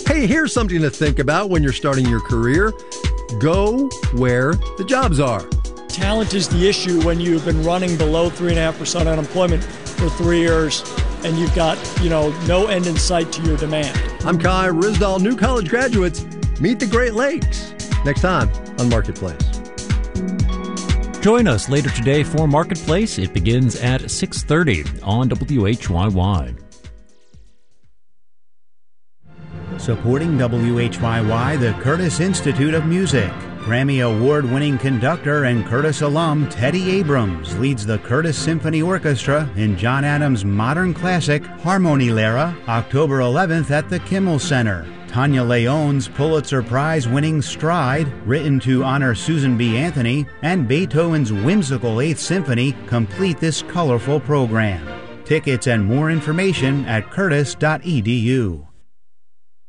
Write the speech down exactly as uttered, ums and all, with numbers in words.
Hey, here's something to think about when you're starting your career. Go where the jobs are. Talent is the issue when you've been running below three point five percent unemployment for three years and you've got, you know, no end in sight to your demand. I'm Kai Ryssdal. New college graduates, meet the Great Lakes. Next time on Marketplace. Join us later today for Marketplace. It begins at six thirty on W H Y Y. Supporting W H Y Y, the Curtis Institute of Music. Grammy Award-winning conductor and Curtis alum Teddy Abrams leads the Curtis Symphony Orchestra in John Adams' modern classic Harmony Lara, October eleventh at the Kimmel Center. Tanya Leon's Pulitzer Prize-winning Stride, written to honor Susan B. Anthony, and Beethoven's whimsical Eighth Symphony complete this colorful program. Tickets and more information at curtis dot e d u.